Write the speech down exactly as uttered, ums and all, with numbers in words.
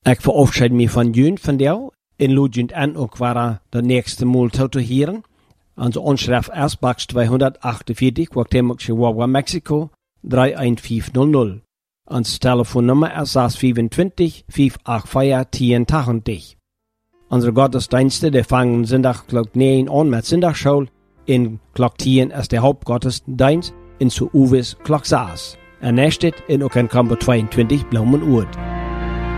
Ik verafscheid me van jullie van jou en lood jullie aan ook waar de nächste moel toe te hieren. Onze onschrift is box tweehonderdachtveertig, Cuauhtémoc, Chihuahua, Mexico, drie een vijf nul nul. Ons telefoonnummer is zes vierentwintig, vijf acht vier, tien tachtig. Onze gottesdiensten die vangen zondag klok negen aan met zondagschool. In klok tien is de hoofdgottesdienst en zo uwes klok zes. En naast dit en ook in kamper tweeëntwintig Bloemen Oord.